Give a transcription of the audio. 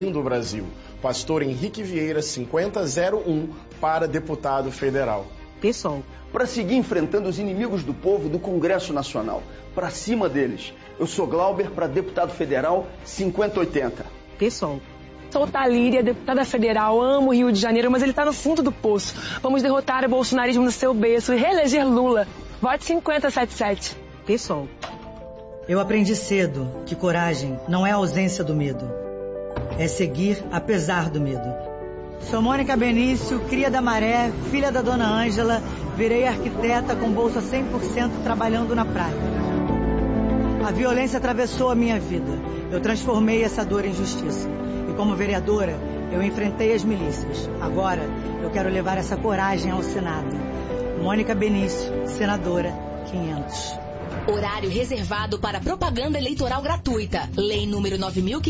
do Brasil. Pastor Henrique Vieira, 5001, para deputado federal. PSOL. Para seguir enfrentando os inimigos do povo do Congresso Nacional. Para cima deles. Eu sou Glauber, para deputado federal, 5080. PSOL. Sou Talíria, deputada federal, amo o Rio de Janeiro, mas ele está no fundo do poço. Vamos derrotar o bolsonarismo no seu berço e reeleger Lula. Vote 5077. PSOL. Eu aprendi cedo que coragem não é a ausência do medo. É seguir apesar do medo. Sou Mônica Benício, cria da Maré, filha da Dona Ângela, virei arquiteta com bolsa 100% trabalhando na praia. A violência atravessou a minha vida. Eu transformei essa dor em justiça. E como vereadora, eu enfrentei as milícias. Agora, eu quero levar essa coragem ao Senado. Mônica Benício, senadora 500. Horário reservado para propaganda eleitoral gratuita. Lei número 9.500.